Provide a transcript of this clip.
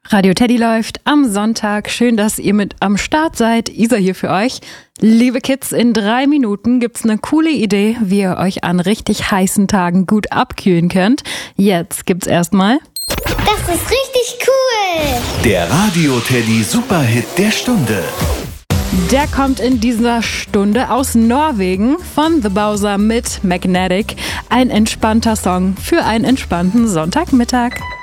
Radio Teddy läuft am Sonntag. Schön, dass ihr mit am Start seid. Isa hier für euch. Liebe Kids, in 3 Minuten gibt's eine coole Idee, wie ihr euch an richtig heißen Tagen gut abkühlen könnt. Jetzt gibt's erstmal... Das ist richtig cool! Der Radio Teddy Superhit der Stunde. Der kommt in dieser Stunde aus Norwegen von The Bowser mit Magnetic. Ein entspannter Song für einen entspannten Sonntagmittag.